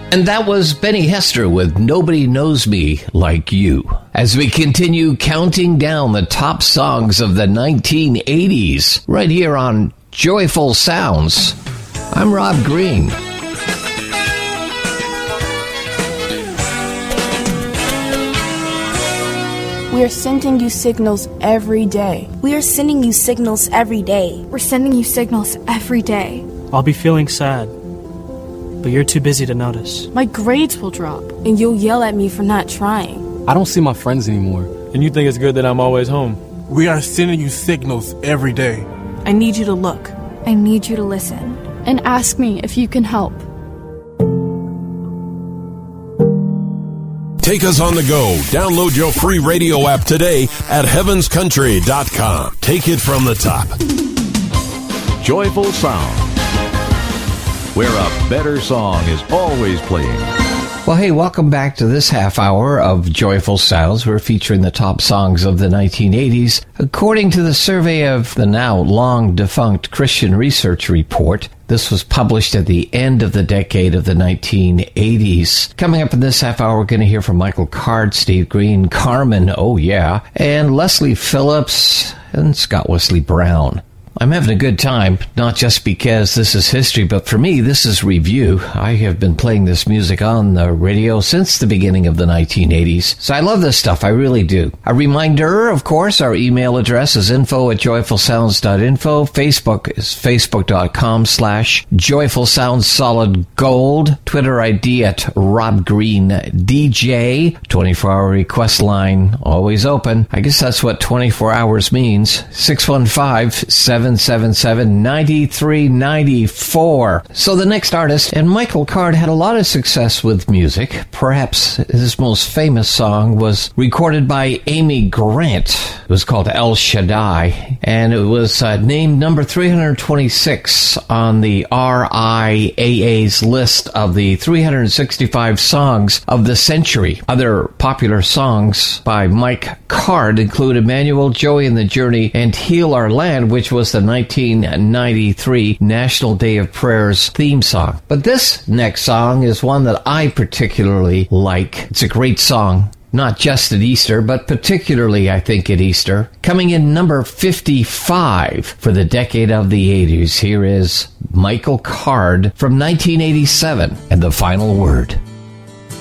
And that was Benny Hester with Nobody Knows Me Like You. As we continue counting down the top songs of the 1980s, right here on Joyful Sounds, I'm Rob Green. We are sending you signals every day. We are sending you signals every day. We're sending you signals every day. I'll be feeling sad, but you're too busy to notice. My grades will drop, and you'll yell at me for not trying. I don't see my friends anymore. And you think it's good that I'm always home. We are sending you signals every day. I need you to look. I need you to listen. And ask me if you can help. Take us on the go. Download your free radio app today at heavenscountry.com. Take it from the top. Joyful Sound, where a better song is always playing. Well, hey, welcome back to this half hour of Joyful Sounds. We're featuring the top songs of the 1980s. According to the survey of the now long-defunct Christian Research Report, this was published at the end of the decade of the 1980s. Coming up in this half hour, we're going to hear from Michael Card, Steve Green, Carmen, oh yeah, and Leslie Phillips and Scott Wesley Brown. I'm having a good time, not just because this is history, but for me, this is review. I have been playing this music on the radio since the beginning of the 1980s, so I love this stuff, I really do. A reminder, of course, our email address is info@joyfulsounds.info. Facebook is facebook.com/joyfulsoundssolidgold. Twitter ID at robgreendj. 24-hour request line, always open. I guess that's what 24 hours means. 615-777-9394. So the next artist, and Michael Card had a lot of success with music. Perhaps his most famous song was recorded by Amy Grant. It was called El Shaddai, and it was named number 326 on the RIAA's list of the 365 songs of the century. Other popular songs by Mike Card include Emmanuel, Joey and the Journey, and Heal Our Land, which was the 1993 National Day of Prayers theme song. But this next song is one that I particularly like. It's a great song. Not just at Easter, but particularly, I think, at Easter. Coming in number 55 for the decade of the 80s, here is Michael Card from 1987 and The Final Word.